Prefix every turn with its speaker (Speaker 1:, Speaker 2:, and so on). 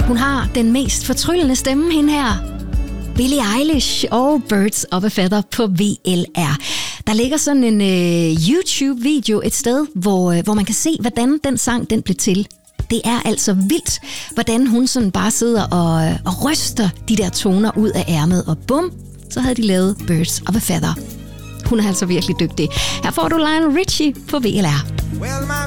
Speaker 1: Hun har den mest fortryllende stemme, hende her. Billie Eilish og Birds of a Feather på VLR. Der ligger sådan en YouTube-video et sted, hvor man kan se, hvordan den sang den blev til. Det er altså vildt, hvordan hun sådan bare sidder og ryster de der toner ud af ærmet, og bum, så havde de lavet Birds of a Feather. Hun er altså virkelig dygtig. Her får du Lionel Richie på VLR.